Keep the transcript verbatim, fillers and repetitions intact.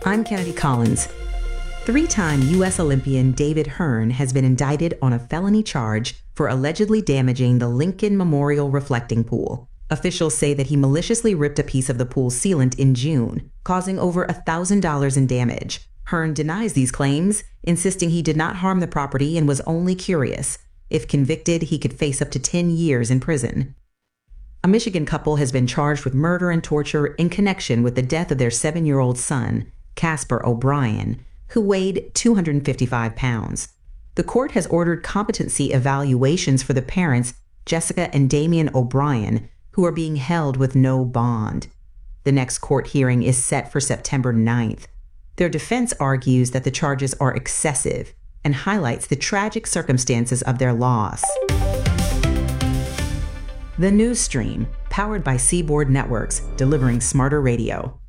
I'm Kennedy Collins. Three-time U S Olympian David Hearn has been indicted on a felony charge for allegedly damaging the Lincoln Memorial reflecting pool. Officials say that he maliciously ripped a piece of the pool sealant in June, causing over one thousand dollars in damage. Hearn denies these claims, insisting he did not harm the property and was only curious. If convicted, he could face up to ten years in prison. A Michigan couple has been charged with murder and torture in connection with the death of their seven-year-old son, Casper O'Brien, who weighed two hundred fifty-five pounds. The court has ordered competency evaluations for the parents, Jessica and Damian O'Brien, who are being held with no bond. The next court hearing is set for September ninth. Their defense argues that the charges are excessive and highlights the tragic circumstances of their loss. The News Stream, powered by Seaboard Networks, delivering smarter radio.